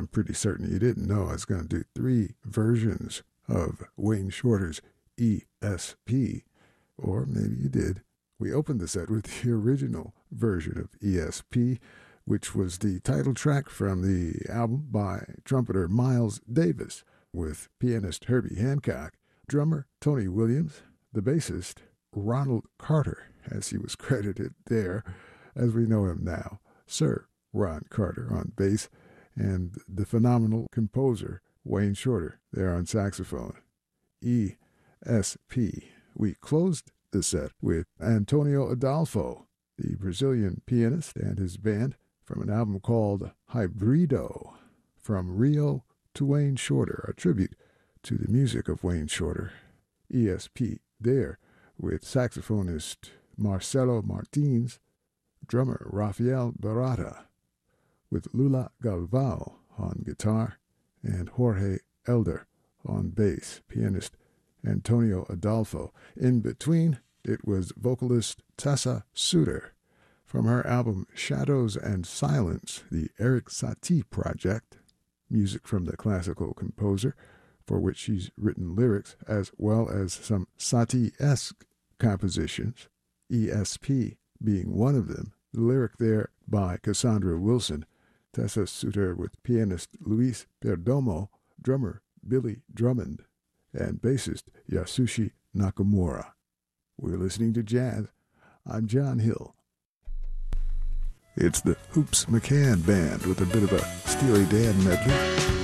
I'm pretty certain you didn't know I was going to do 3 versions of Wayne Shorter's ESP, or maybe you did. We opened the set with the original version of ESP, which was the title track from the album by trumpeter Miles Davis, with pianist Herbie Hancock, drummer Tony Williams, the bassist Ronald Carter, as he was credited there, as we know him now, Sir Ron Carter on bass, and the phenomenal composer Wayne Shorter there on saxophone. ESP. We closed the set with Antonio Adolfo, the Brazilian pianist, and his band from an album called Hybrido, From Rio to Wayne Shorter, a tribute to the music of Wayne Shorter. ESP there with saxophonist Marcelo Martins, drummer Rafael Barata, with Lula Galvao on guitar and Jorge Elder on bass, pianist Antonio Adolfo. In between, it was vocalist Tessa Suter from her album Shadows and Silence, the Eric Satie Project, music from the classical composer, for which she's written lyrics, as well as some Satie-esque compositions, ESP being one of them. The lyric there by Cassandra Wilson, Tessa Suter with pianist Luis Perdomo, drummer Billy Drummond, and bassist Yasushi Nakamura. We're listening to jazz. I'm John Hill. It's the Hoops McCann Band with a bit of a Steely Dan medley.